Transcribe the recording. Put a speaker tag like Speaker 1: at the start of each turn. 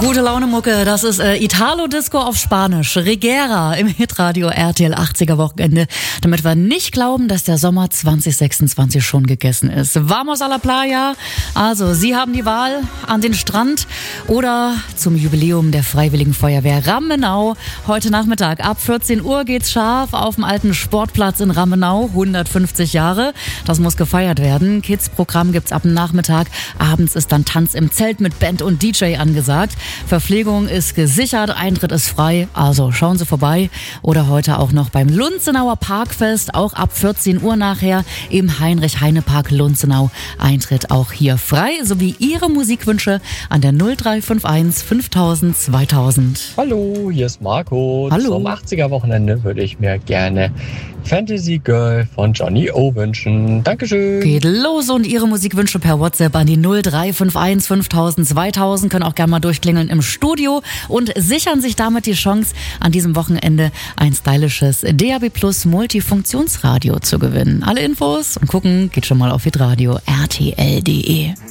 Speaker 1: Gute Laune Mucke, das ist Italo-Disco auf Spanisch, Reguera im Hitradio RTL 80er Wochenende, damit wir nicht glauben, dass der Sommer 2026 schon gegessen ist. Vamos a la playa, also Sie haben die Wahl an den Strand oder zum Jubiläum der Freiwilligen Feuerwehr Rammenau. Heute Nachmittag ab 14 Uhr geht's scharf auf dem alten Sportplatz in Rammenau, 150 Jahre. Das muss gefeiert werden. Kids-Programm gibt's ab dem Nachmittag, abends ist dann Tanz im Zelt mit Band und DJ angesagt. Verpflegung ist gesichert, Eintritt ist frei, also schauen Sie vorbei. Oder heute auch noch beim Lunzenauer Parkfest, auch ab 14 Uhr nachher im Heinrich-Heine-Park Lunzenau. Eintritt auch hier frei, sowie Ihre Musikwünsche an der 0351 5000 2000.
Speaker 2: Hallo, hier ist Marco.
Speaker 1: Hallo.
Speaker 2: Zum 80er-Wochenende würde ich mir gerne Fantasy Girl von Johnny O wünschen. Dankeschön.
Speaker 1: Geht los und Ihre Musikwünsche per WhatsApp an die 0351 5000 2000. Können auch gerne mal durchklingeln im Studio und sichern sich damit die Chance, an diesem Wochenende ein stylisches DAB Plus Multifunktionsradio zu gewinnen. Alle Infos und gucken geht schon mal auf hitradio rtl.de.